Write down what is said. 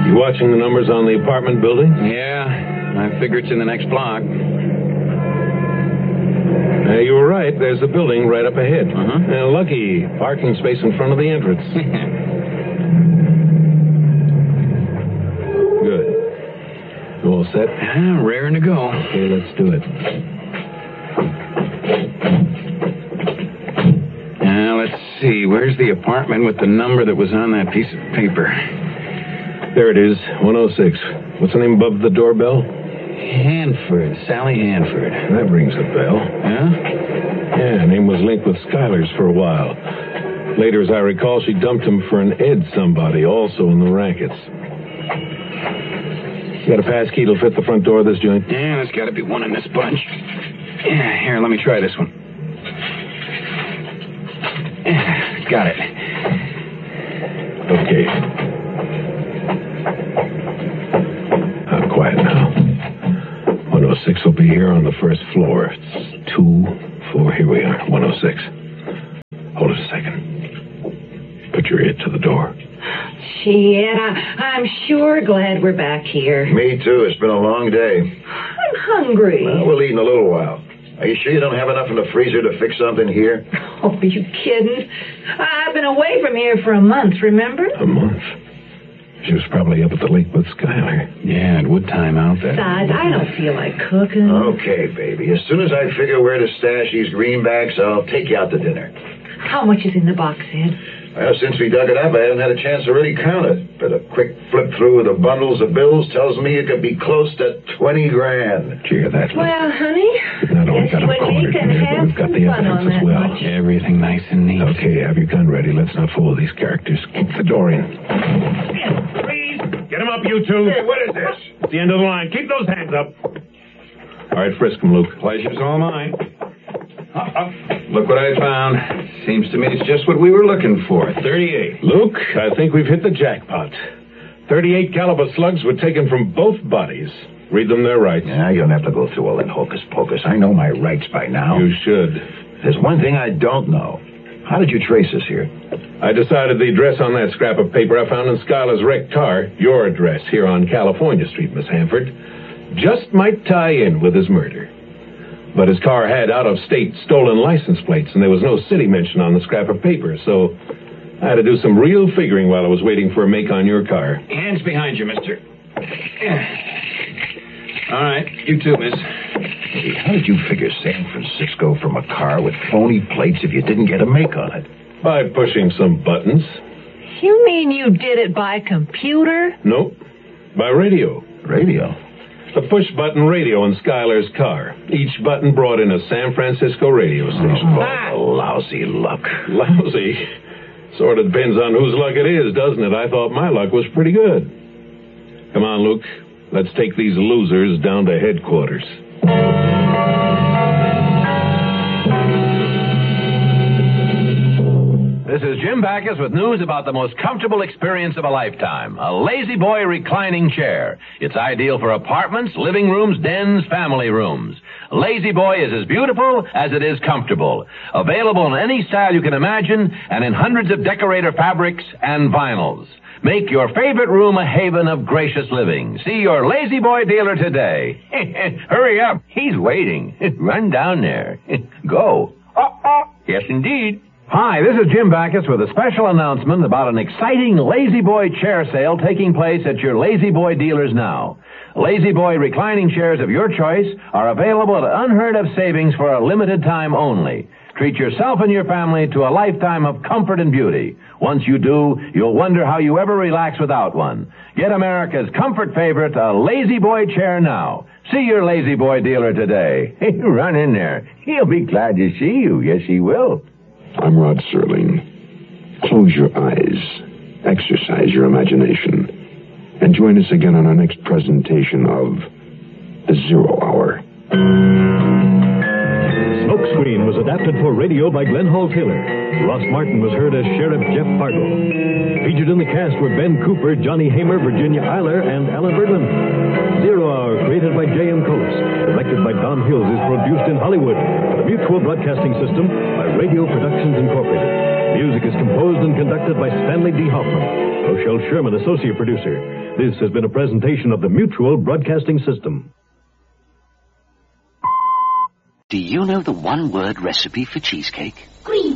You watching the numbers on the apartment building? Yeah, I figure it's in the next block. You were right. There's a building right up ahead. Lucky parking space in front of the entrance. Good. You all set? Raring to go. Okay, let's do it. Let's see. Where's the apartment with the number that was on that piece of paper? There it is, 106. What's the name above the doorbell? Hanford. Sally Hanford. That rings a bell. Yeah? Yeah, her name was linked with Schuyler's for a while. Later, as I recall, she dumped him for an Ed somebody, also in the rackets. You got a pass key that'll fit the front door of this joint? Yeah, there's got to be one in this bunch. Yeah, here, let me try this one. Yeah, got it. Okay. Quiet now. 106 will be here on the first floor. It's 2, 4, here we are, 106. Hold it a second. Put your ear to the door. Shit, I'm sure glad we're back here. Me too. It's been a long day. I'm hungry. Well, we'll eat in a little while. Are you sure you don't have enough in the freezer to fix something here? Oh, are you kidding? I've been away from here for a month, remember? A month? She was probably up at the lake with Schuyler. Yeah, it would time out that. Besides, I don't feel like cooking. Okay, baby. As soon as I figure where to stash these greenbacks, I'll take you out to dinner. How much is in the box, Ed? Well, since we dug it up, I haven't had a chance to really count it. But a quick flip through of the bundles of bills tells me it could be close to 20 grand. Gee, that's well, honey, not only got guess them when cornered, you can but have we've got some the fun on evidence as that well. much. Everything nice and neat. Okay, have your gun ready. Let's not fool these characters. Keep the door in. Freeze! Get him up, you two. Hey, what is this? It's the end of the line. Keep those hands up. All right, frisk him, Luke. Pleasure's all mine. Look what I found. Seems to me it's just what we were looking for. 38. Luke, I think we've hit the jackpot. 38 caliber slugs were taken from both bodies. Read them their rights. Yeah, you don't have to go through all that hocus pocus. I know my rights by now. You should. There's one thing I don't know. How did you trace us here? I decided the address on that scrap of paper I found in Schuyler's wrecked car, your address here on California Street, Miss Hanford, just might tie in with his murder. But his car had out-of-state stolen license plates, and there was no city mention on the scrap of paper, so I had to do some real figuring while I was waiting for a make on your car. Hands behind you, mister. All right, you too, miss. Hey, how did you figure San Francisco from a car with phony plates if you didn't get a make on it? By pushing some buttons. You mean you did it by computer? Nope. By radio. Radio? The push-button radio in Schuyler's car. Each button brought in a San Francisco radio station. Oh, lousy luck. Lousy? Sort of depends on whose luck it is, doesn't it? I thought my luck was pretty good. Come on, Luke. Let's take these losers down to headquarters. This is Jim Backus with news about the most comfortable experience of a lifetime, a Lazy Boy reclining chair. It's ideal for apartments, living rooms, dens, family rooms. Lazy Boy is as beautiful as it is comfortable. Available in any style you can imagine and in hundreds of decorator fabrics and vinyls. Make your favorite room a haven of gracious living. See your Lazy Boy dealer today. Hurry up. He's waiting. Run down there. Go. Yes, indeed. Hi, this is Jim Backus with a special announcement about an exciting Lazy Boy chair sale taking place at your Lazy Boy dealers now. Lazy Boy reclining chairs of your choice are available at unheard-of savings for a limited time only. Treat yourself and your family to a lifetime of comfort and beauty. Once you do, you'll wonder how you ever relax without one. Get America's comfort favorite, a Lazy Boy chair now. See your Lazy Boy dealer today. Run in there. He'll be glad to see you. Yes, he will. I'm Rod Serling. Close your eyes, exercise your imagination, and join us again on our next presentation of The Zero Hour. Smokescreen was adapted for radio by Glenn Hall Taylor. Ross Martin was heard as Sheriff Jeff Fargo. Featured in the cast were Ben Cooper, Johnny Hamer, Virginia Eiler, and Alan Bertland. Zero Hour, created by J.M. Coates, directed by Don Hills, is produced in Hollywood for the Mutual Broadcasting System by Radio Productions Incorporated. Music is composed and conducted by Stanley D. Hoffman. Shel Sherman, associate producer. This has been a presentation of the Mutual Broadcasting System. Do you know the one-word recipe for cheesecake? Green.